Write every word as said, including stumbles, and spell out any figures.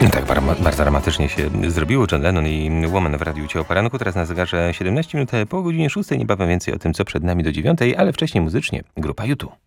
Tak bar- bardzo dramatycznie się zrobiło. John Lennon i Woman w Radiu Cię o poranku. Teraz na zegarze siedemnaście minut po godzinie szóstej. Niebawem więcej o tym, co przed nami do dziewiątej, ale wcześniej muzycznie grupa U dwa.